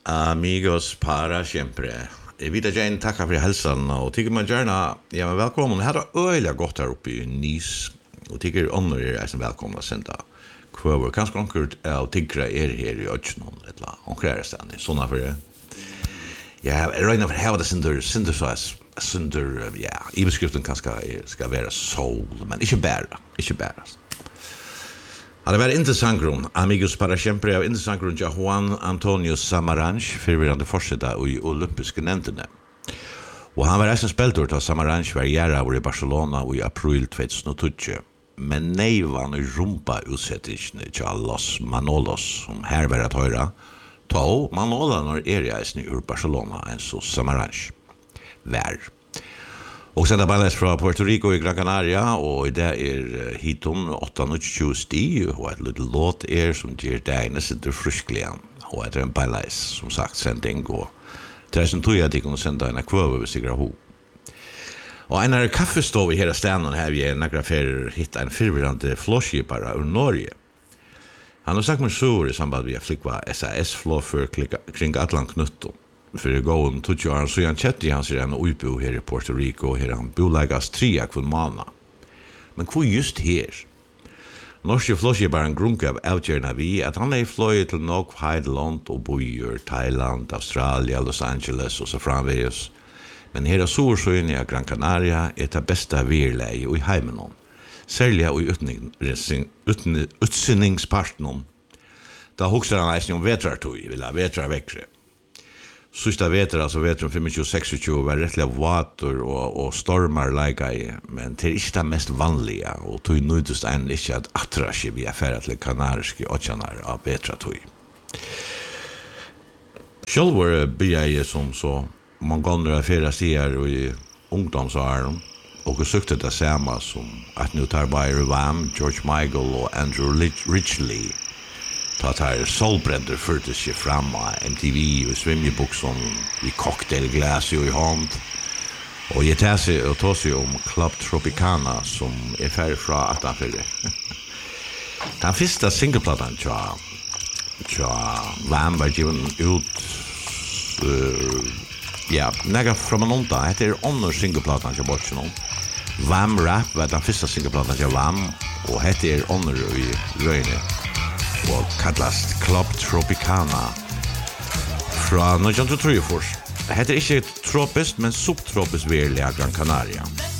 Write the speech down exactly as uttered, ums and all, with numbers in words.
Amigos para siempre. Jag vill gärna tacka för hälsan och tycker man gärna ja men välkommen. Här är öliga gott här uppe i Nice och tycker honor är är välkomna sända. Kvar kanske konkret är tycker är här i Öchnon eller konkret stan. Såna för ja, right now how the cinder synthesize cinder ja, i beskriften kanske ska vara soul men inte bara, inte bara. Ja, det var intressant grunn. Amigos para siempre av intressant grunn av Juan Antonio Samaranch, förvirrande forsida i olympiska nämndene. Och han var resten speltort av Samaranch var gärra i Barcelona i april tjugohundratjugo. Men nej var nu rumpa utsättningen till Los Manolos som här var att höra. Ta Manola är reisen ur Barcelona en så Samaranch. Vär. Och sen balans från Puerto Rico i Gran Canaria och det är hitom åtta tjugo sti och ett litet låt är som ger dig nästan det friskligen och det är en balans som sagt sändning går. Det är som tog jag att kunna sända en kvöv över sig ho. Och en här kaffestov i hela stan här vi är några för hitta en förvirrande flåskipare ur Norge. Han har sagt mig så i samband med att flicka S A S-flå för kring Atlantknutton. För det går om tjugo år så han chatte han ser en ubo här i Puerto Rico här han bolägas tre kvar månad. Men hur just här? Norske flåskiparen grunka av outgörna vi att han är flöjt till nog Highland och bojer Thailand, Australien, Los Angeles och så framvägs. Men här är Sorsjön i Gran Canaria är det bästa virläge och i heimenon. Särskilt i utsinningsparten. Da huxar han nästan om vetrartoj, vill ha vetrarväxre. Sista veter, alltså veter tjugofem sextio var rättliga vator och, och stormar lika i, men det är inte det mest vanliga och tog nöjdast än inte att attrasje via färra till kanariska åtjanar av vetrartoj. Själv blir jag som så många gånger av färra stigar i ungdomsåren och sökte det samma som att nu tar bara Wham, George Michael och Andrew Ridgeley ta tar solbränder förde sig fram av M T V och swimmingboxon i cocktailglas i hand. Och jag tar sig och tar sig om Club Tropicana som är färdig från Atlanfälle. Den första singleplattan tror jag Wham var given ut uh, ja, näga från en onta. Det är under singleplattan jag bort sig någon. Wham Rap var den första singleplattan jag Wham och det är under i röjning. Och kallast Club Tropicana från nittonhundratrefyrtio. Det heter inte tropiskt men subtropiskt väl i Gran Canaria.